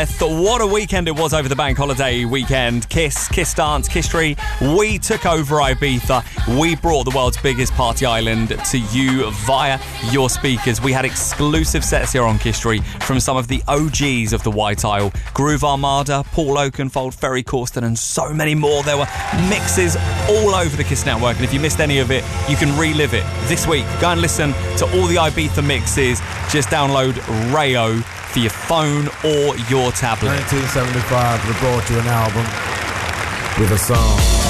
breath. What a weekend it was over the bank holiday weekend. Kiss Dance, Kisstree. We took over Ibiza. We brought the world's biggest party island to you via your speakers. We had exclusive sets here on Kisstree from some of the OGs of the White Isle. Groove Armada, Paul Oakenfold, Ferry Corsten, and so many more. There were mixes all over the Kiss Network, and if you missed any of it, you can relive it this week. Go and listen to all the Ibiza mixes. Just download Rayo for your phone or your tablet. 1975, we brought you an album with a song.